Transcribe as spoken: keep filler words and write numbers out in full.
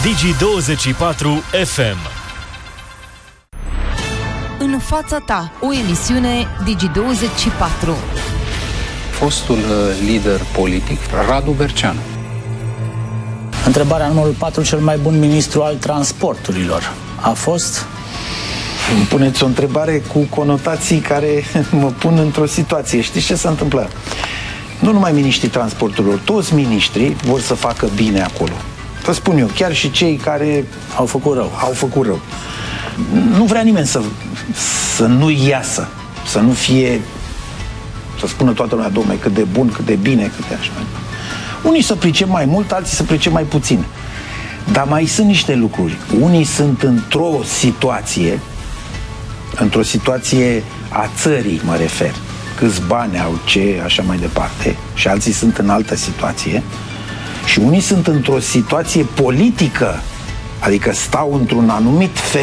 Digi douăzeci și patru F M. În fața ta, o emisiune Digi douăzeci și patru. Fostul lider politic, Radu Berceanu. Întrebarea numărul patru, cel mai bun ministru al transporturilor a fost? Îmi puneți o întrebare cu conotații care mă pun într-o situație. Știți ce se întâmplă? Nu numai miniștrii transporturilor, toți miniștrii vor să facă bine acolo. Vă spun eu, chiar și cei care Au făcut rău. Au făcut rău. Nu vrea nimeni să, să nu iasă, să nu fie, să spună toată lumea, dom'le, cât de bun, cât de bine, cât de așa. Unii să pricep mai mult, alții să pricep mai puțin. Dar mai sunt niște lucruri. Unii sunt într-o situație, într-o situație a țării, mă refer. Câți bani au, ce, așa mai departe. Și alții sunt în altă situație. Și unii sunt într-o situație politică, adică stau într-un anumit fel